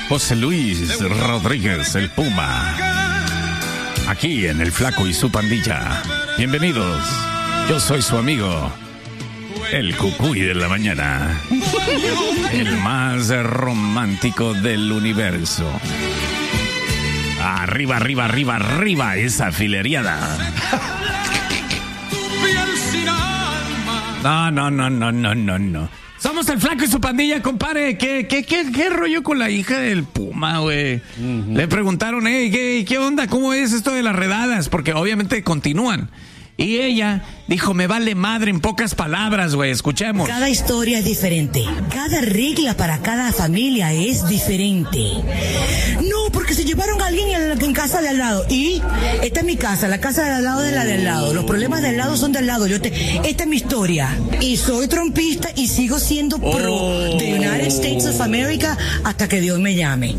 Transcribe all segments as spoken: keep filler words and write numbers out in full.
José Luis Rodríguez, el Puma. Aquí en El Flaco y su Pandilla. Bienvenidos. Yo soy su amigo, el Cucuy de la mañana. El más romántico del universo. Arriba, arriba, arriba, arriba esa fileriada. No, no, no, no, no, no, no. Somos El Flaco y su Pandilla, compadre. ¿Qué, qué, qué, qué rollo con la hija del Puma, güey? Uh-huh. Le preguntaron, hey, ¿qué, ¿qué onda? ¿Cómo es esto de las redadas? Porque obviamente continúan. Y ella dijo, me vale madre, en pocas palabras, güey, escuchemos. Cada historia es diferente. Cada regla para cada familia es diferente. No, porque se llevaron a alguien en, en casa de al lado. Y esta es mi casa, la casa de al lado de la de al lado. Los problemas de al lado son de al lado. Yo te, esta es mi historia. Y soy trompista y sigo siendo oh. pro de United States of America hasta que Dios me llame.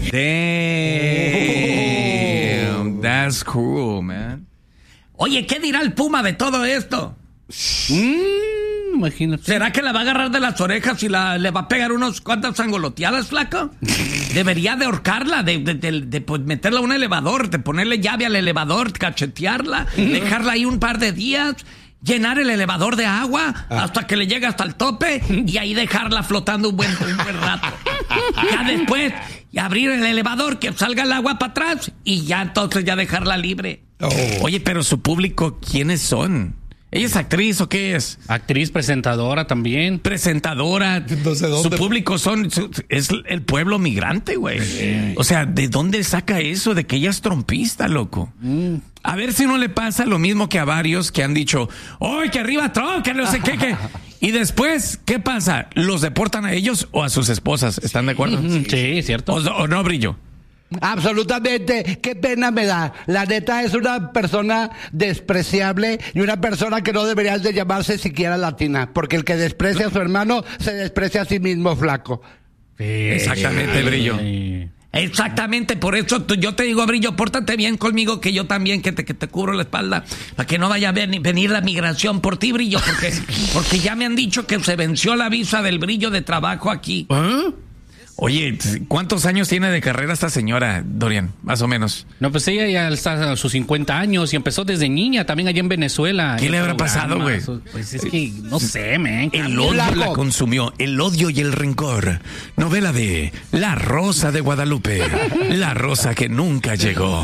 Damn, that's cool, man. Oye, ¿qué dirá el Puma de todo esto? Mm, imagínate. ¿Será que la va a agarrar de las orejas y la, le va a pegar unos cuantas angoloteadas, flaco? Debería de ahorcarla, de, de, de, de pues, meterla a un elevador, de ponerle llave al elevador, cachetearla, uh-huh. dejarla ahí un par de días, llenar el elevador de agua ah. hasta que le llegue hasta el tope y ahí dejarla flotando un buen, un buen rato. Ya después, y abrir el elevador, que salga el agua para atrás y ya entonces ya dejarla libre. Oh. Oye, pero su público, ¿quiénes son? ¿Ella es actriz o qué es? Actriz, presentadora también. Presentadora. No sé dónde. Su público son su, es el pueblo migrante, güey. Sí. O sea, ¿de dónde saca eso de que ella es trompista, loco? Mm. A ver si no le pasa lo mismo que a varios que han dicho, ¡ay, que arriba Trump, que no sé qué, qué! Y después, ¿qué pasa? ¿Los deportan a ellos o a sus esposas? ¿Están de acuerdo? Sí, sí, cierto. ¿O, o no, Brillo? Absolutamente, qué pena me da. La neta es una persona despreciable y una persona que no debería de llamarse siquiera latina, porque el que desprecia a su hermano se desprecia a sí mismo, flaco. Sí, exactamente, Brillo. Sí. Exactamente, por eso tú, yo te digo, Brillo, pórtate bien conmigo, que yo también, que te, que te cubro la espalda, para que no vaya a ven, venir la migración por ti, Brillo, porque, porque ya me han dicho que se venció la visa del Brillo de trabajo aquí. ¿Ah? Oye, ¿cuántos años tiene de carrera esta señora, Dorian? Más o menos. No, pues ella ya está a sus cincuenta años y empezó desde niña, también allá en Venezuela. ¿Qué le habrá pasado, güey? Pues es que, no sé, man. El odio la, la consumió, el odio y el rencor. Novela de La Rosa de Guadalupe, la rosa que nunca llegó.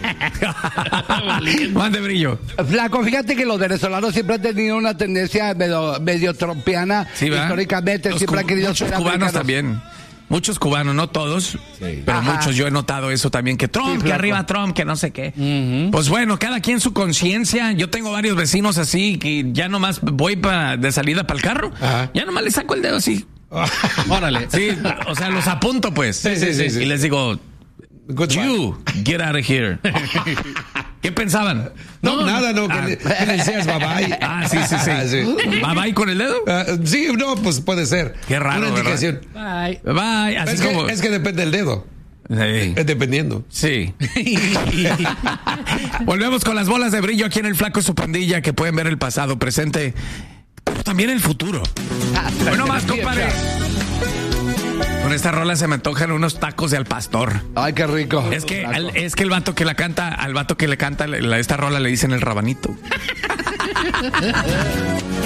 Mande, Brillo. Flaco, fíjate que los venezolanos siempre han tenido una tendencia medio, medio trompiana. ¿Sí, históricamente, los siempre cu- han querido muchos ser cubanos americanos. También. Muchos cubanos, no todos, sí. pero Ajá. muchos. Yo he notado eso también, que Trump, sí, que arriba Trump, que no sé qué. Uh-huh. Pues bueno, cada quien su conciencia. Yo tengo varios vecinos así, que ya nomás voy pa, de salida para el carro, ajá. ya nomás les saco el dedo así. Órale. Sí, o sea, los apunto pues. Sí, sí, sí, sí. Y les digo, you, get out of here. ¿Qué pensaban? No, no nada, no, ah. que, que le decías bye bye. Ah, sí, sí, sí. Ah, sí. ¿Bye bye con el dedo? Uh, sí, no, pues puede ser. Qué raro, una indicación. Bye. Bye. Así es, como... que, es que depende del dedo. Sí. Es dependiendo. Sí. Volvemos con las bolas de Brillo aquí en El Flaco y su Pandilla, que pueden ver el pasado, presente, pero también el futuro. Bueno, más, compadre. Con esta rola se me antojan unos tacos de al pastor. Ay, qué rico. Es que, al, es que el vato que la canta, al vato que le canta la, esta rola le dicen el rabanito.